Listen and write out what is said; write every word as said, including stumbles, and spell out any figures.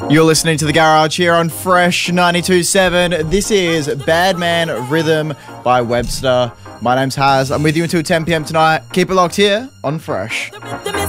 You're listening to The Garage here on Fresh ninety-two point seven. This is Bad Man Rhythm by Webster. My name's Haz. I'm with you until ten p m tonight. Keep it locked here on Fresh.